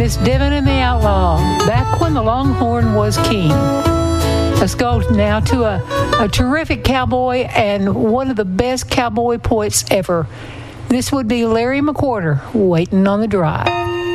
This Devin and the Outlaw, back when the Longhorn was king. Let's go now to a terrific cowboy and one of the best cowboy poets ever. This would be Larry McWhorter, Waiting on the Drive.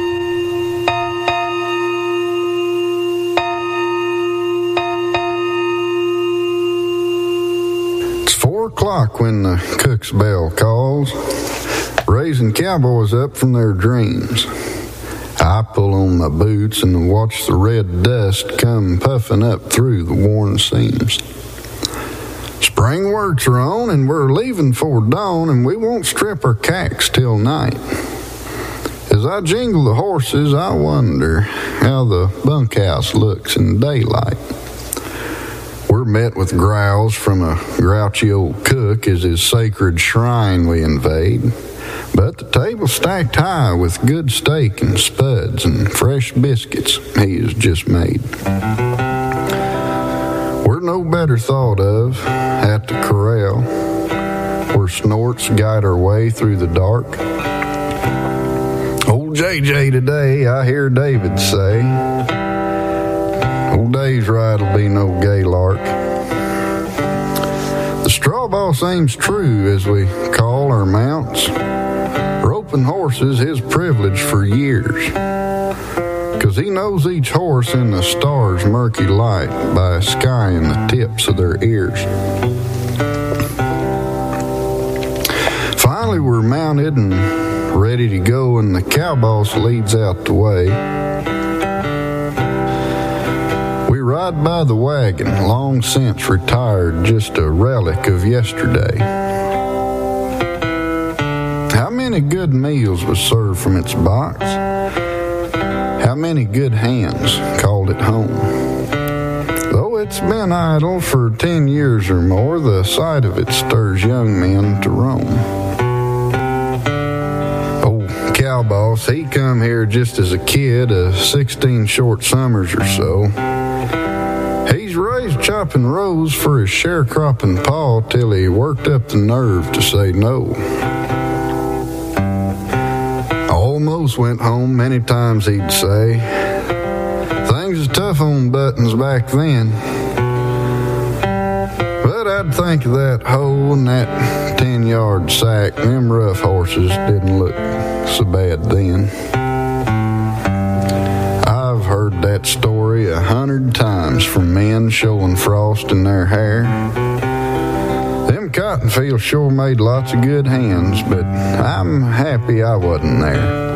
It's 4 o'clock when the cook's bell calls, raising cowboys up from their dreams. I pull on my boots and watch the red dust come puffing up through the worn seams. Spring works are on and we're leaving for dawn, and we won't strip our cacks till night. As I jingle the horses, I wonder how the bunkhouse looks in daylight. We're met with growls from a grouchy old cook as his sacred shrine we invade. But the table's stacked high with good steak and spuds and fresh biscuits he has just made. We're no better thought of at the corral, where snorts guide our way through the dark. Old JJ today, I hear David say, old day's ride'll be no gay lark. The straw ball seems true as we call our mounts. Roping horses his privilege for years, 'cause he knows each horse in the stars' murky light by a sky in the tips of their ears. Finally we're mounted and ready to go, and the cow boss leads out the way. We ride by the wagon, long since retired, just a relic of yesterday. How many good meals was served from its box? How many good hands called it home? Though it's been idle for 10 years or more, the sight of it stirs young men to roam. Old cow boss, he come here just as a kid, 16 short summers or so. He's raised chopping rows for his sharecropping paw till he worked up the nerve to say no. Almost went home many times, he'd say. Things was tough on buttons back then. But I'd think of that hoe and that 10-yard sack. Them rough horses didn't look so bad then. I've heard that story 100 times from men showing frost in their hair. Them cotton fields sure made lots of good hands, but I'm happy I wasn't there.